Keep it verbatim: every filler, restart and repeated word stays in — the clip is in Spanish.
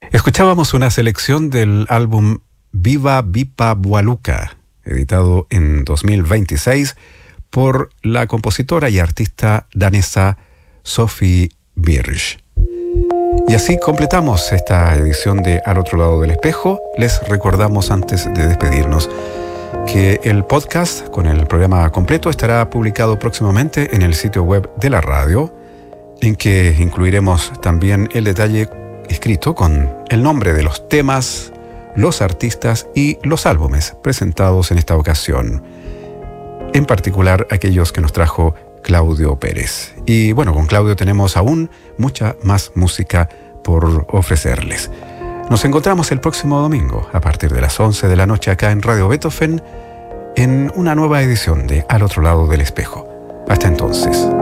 Escuchábamos una selección del álbum Viva Vipa Bualuca, editado en dos mil veintiséis por la compositora y artista danesa Sofie Birch. Y así completamos esta edición de Al Otro Lado del Espejo. Les recordamos antes de despedirnos que el podcast con el programa completo estará publicado próximamente en el sitio web de la radio, en que incluiremos también el detalle escrito con el nombre de los temas, los artistas y los álbumes presentados en esta ocasión, en particular aquellos que nos trajo Claudio Pérez. Y bueno, con Claudio tenemos aún mucha más música por ofrecerles. Nos encontramos el próximo domingo a partir de las once de la noche acá en Radio Beethoven en una nueva edición de Al Otro Lado del Espejo. Hasta entonces.